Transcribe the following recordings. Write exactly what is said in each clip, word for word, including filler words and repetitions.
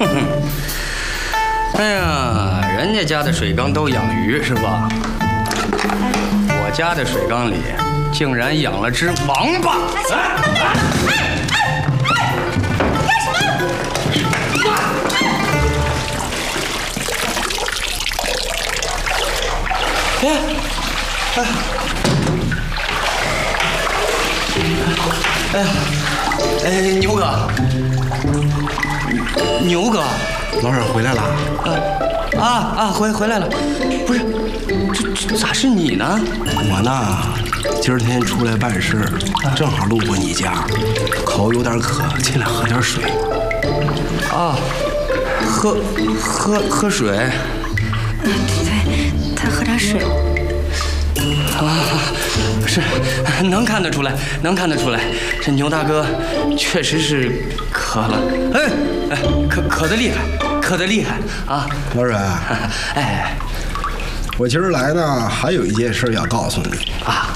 哎呀，人家家的水缸都养鱼是吧？我家的水缸里竟然养了只王八！哎哎哎哎！干什么？哎哎哎呀！哎，牛哥，牛哥。 老婶回来了， 啊啊回回来了，不是，这这咋是你呢？ 我呢，今儿天出来办事，正好路过你家，口有点渴，进来喝点水。 啊，喝喝喝水。 嗯，对，他喝点水。 啊，是，能看得出来，能看得出来，这牛大哥确实是渴了，哎哎，渴渴得厉害。 渴得厉害啊， 老阮， 哎， 我今儿来呢，还有一件事要告诉你啊。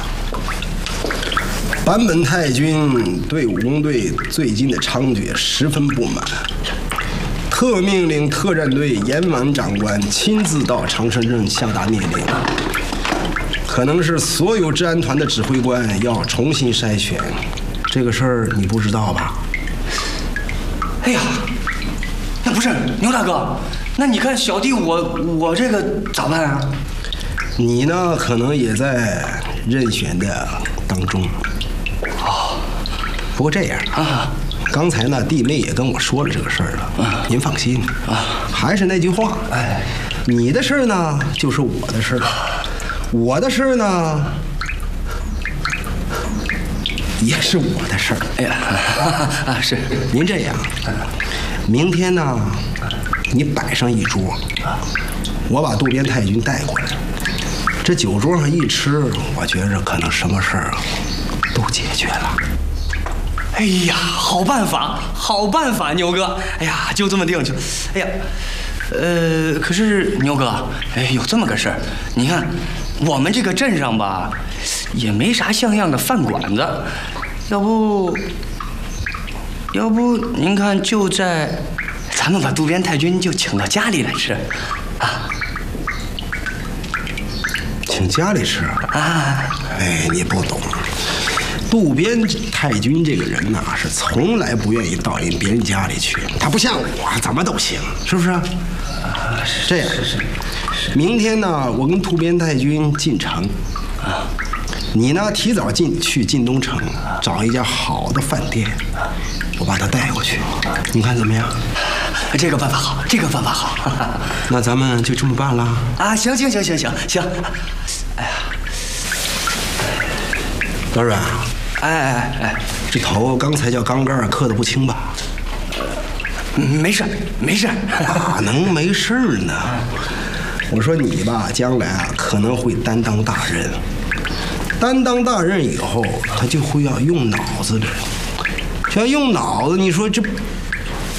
坂本太君对武工队最近的猖獗十分不满，特命令特战队严婉长官亲自到长生镇下达命令，可能是所有治安团的指挥官要重新筛选。这个事儿你不知道吧？ 哎呀！ 那不是牛大哥，那你看小弟我我这个咋办啊？ 你呢，可能也在任选的当中。 哦， 不过这样啊，刚才呢，弟妹也跟我说了这个事儿了。啊，您放心啊，还是那句话，哎，你的事儿呢就是我的事儿，我的事儿呢也是我的事儿。 哎呀，啊是， 您这样。 明天呢，你摆上一桌，我把渡边太君带过来。这酒桌上一吃，我觉着可能什么事儿都解决了。 哎呀，好办法，好办法，牛哥！哎呀，就这么定就。哎呀，呃，可是牛哥，哎，有这么个事儿，你看，我们这个镇上吧，也没啥像样的饭馆子，要不。 要不您看，就在咱们把渡边太君就请到家里来吃，啊？ 请家里吃啊？ 哎，你不懂，渡边太君这个人呐，是从来不愿意到人别人家里去。他不像我，怎么都行，是不是？啊，是这样。是是是。明天呢，我跟渡边太君进城，啊，你呢提早进去晋东城，找一家好的饭店。 我把他带过去，你看怎么样？ 这个办法好，这个办法好。 那咱们就这么办了啊！行行行行行行。哎呀， 老阮， 哎哎哎， 这头刚才叫缸盖磕得不轻吧？ 没事没事， 哪能没事呢？我说你吧，将来啊可能会担当大任，担当大任以后，他就会要用脑子的。 要用脑子，你说这